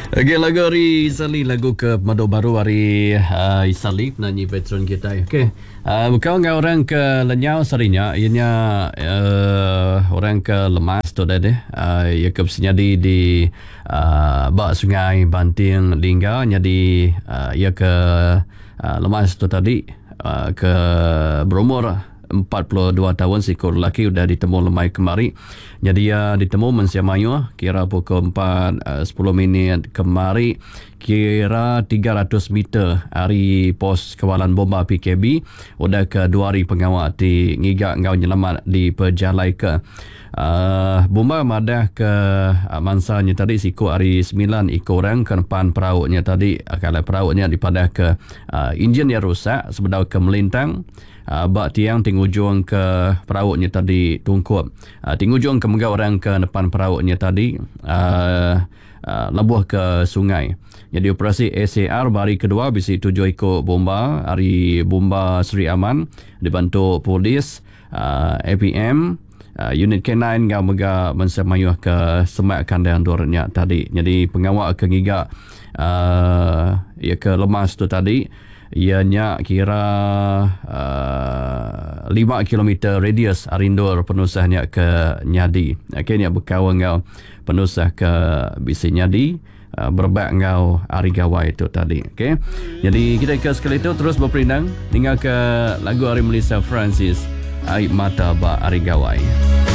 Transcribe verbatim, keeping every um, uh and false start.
Okey, lagu hari Isali, lagu ke Mado Baru hari uh, Isali, penyanyi veteran kita. Okey, uh, bukan orang ke Lenyau sarinya, ianya uh, orang ke Lemas tu dah deh. Uh, ia ke senyadi di uh, bak sungai Banting Lingga, jadi uh, ia ke uh, Lemas tu tadi uh, ke berumur empat puluh dua tahun, seekor lelaki sudah ditemu lemai kemari. Jadi ia ditemu Mensia Mayu kira pukul empat uh, sepuluh minit kemari, kira tiga ratus meter hari pos kawalan bomba P K B. Udah ke dua hari pengawal di ngigak ngau nyelamat di Pejalai ke uh, bomba madah ke uh, mansanya tadi siku hari sembilan ikut orang ke depan perahunya tadi. Kalau perahunya dipadah ke uh, enjin yang rusak sebedau ke melintang. Uh, bak tiang tingujung ke perahunya tadi tungkup. Uh, tingujung ke menggau orang ke depan perahunya tadi uh, uh, lebuh ke sungai. Jadi operasi S A R hari kedua bisi tujuh ikut bomba hari bomba Seri Aman dibantu polis, uh, A P M, uh, unit K sembilan ngau mega mensemayuh ke semak kandang dornya tadi. Jadi pengawal ke ngigak uh, ia ke Lemas tu tadi, ianya kira uh, lima kilometer radius arindur penusahnya ke Nyadi. Akhirnya berkawan ngau penusah ke bisi Nyadi, uh, berbak ngau Arigawai itu tadi. Okay? Jadi kita ke sekali itu terus berperindang tinggal ke lagu Hari Melissa Francis, Air Mata Ba Arigawai.